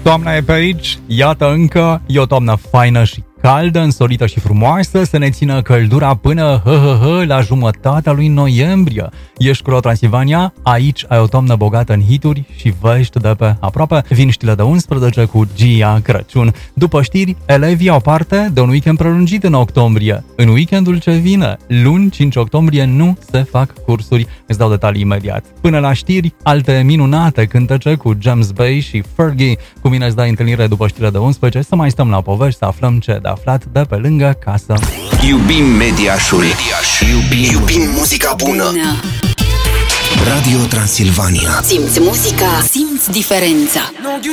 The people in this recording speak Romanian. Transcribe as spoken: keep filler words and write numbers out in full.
Toamna e pe aici, iată încă, e o toamnă faină și caldă, însorită și frumoasă, să ne țină căldura până hă, hă, hă, la jumătatea lui noiembrie. Ești cu Transilvania, aici ai o toamnă bogată în hituri și vești de pe aproape. Vin știrile de unsprezece cu Gia Crăciun. După știri, elevii au parte de un weekend prelungit în octombrie. În weekendul ce vine, luni cinci octombrie, nu se fac cursuri. Îți dau detalii imediat. Până la știri, alte minunate cântece cu James Bay și Fergie. Cu mine îți dai întâlnire după știrile de unsprezece, să mai stăm la povești, să aflăm ce de aflat de pe lângă casă. Iubim Mediașul, Mediaș. Iubim, iubim muzica bună. bună. Radio Transilvania. Simți muzica, simți diferența.